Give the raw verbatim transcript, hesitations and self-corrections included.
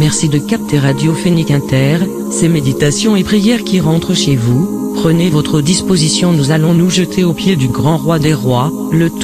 Merci de capter Radio Phénique Inter, ces méditations et prières qui rentrent chez vous. Prenez votre disposition, nous allons nous jeter aux pieds du grand roi des rois, le